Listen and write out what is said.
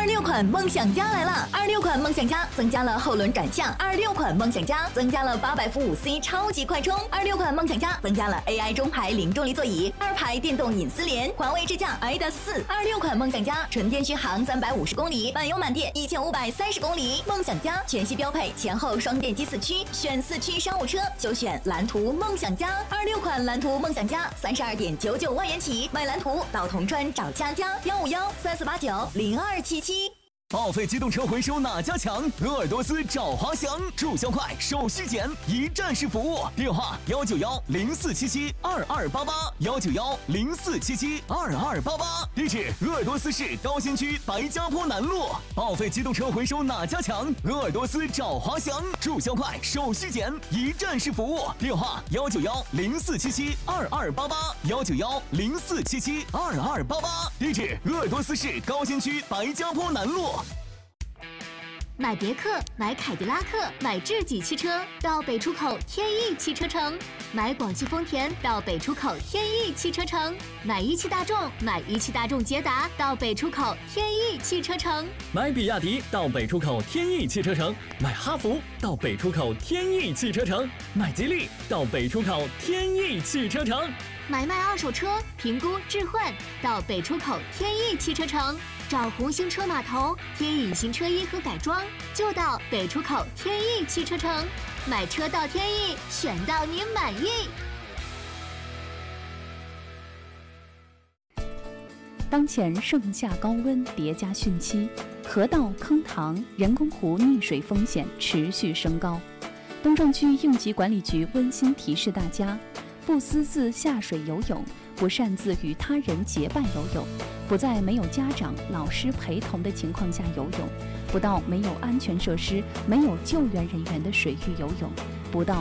26款梦想家来了！26款梦想家增加了后轮转向，26款梦想家增加了800伏5C 超级快充，26款梦想家增加了 AI 中排零重力座椅，2排电动隐私联，环卫支架 IDAS4。26款梦想家纯电续航350公里，满油满电1530公里。梦想家全系标配前后双电机4驱，选4驱商务车就选蓝图梦想家。26款蓝图梦想家32.99万元起，买蓝图到铜川找佳佳15134890277。 报废机动车回收哪家强？鄂尔多斯找华翔，注销快，手续简，一站式服务。电话19104772288，19104772288。地址：鄂尔多斯市高新区白家坡南路。报废机动车回收哪家强？鄂尔多斯找华翔，注销快，手续简，一站式服务。电话19104772288，19104772288。地址：鄂尔多斯市高新区白家坡南路。 买别克、买凯迪拉克、买智己汽车到北出口天翼汽车城，买广汽丰田到北出口天翼汽车城，买一汽大众、买一汽大众捷达到北出口天翼汽车城， 买比亚迪到北出口天翼汽车城，买哈弗到北出口天翼汽车城，买吉利到北出口天翼汽车城。 买卖二手车评估置换到北出口天翼汽车城，找红星车码头贴隐形车衣和改装就到北出口天翼汽车城，买车到天翼，选到你满意。 当前盛夏高温叠加汛期，河道、坑塘、人工湖溺水风险持续升高。东正区应急管理局温馨提示大家：不私自下水游泳，不擅自与他人结伴游泳，不在没有家长、老师陪同的情况下游泳，不到没有安全设施、没有救援人员的水域游泳，不到